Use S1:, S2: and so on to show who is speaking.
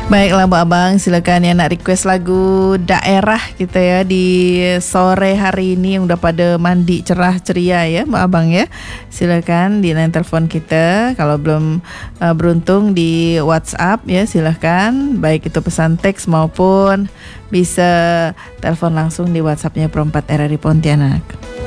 S1: Baiklah Bu Abang, silakan yang nak request lagu daerah kita ya di sore hari ini yang udah pada mandi cerah ceria ya Bu Abang ya. Silakan di line telepon kita. Kalau belum beruntung di WhatsApp ya silakan, baik itu pesan teks maupun bisa telepon langsung di WhatsAppnya Pro 4 RRI Pontianak.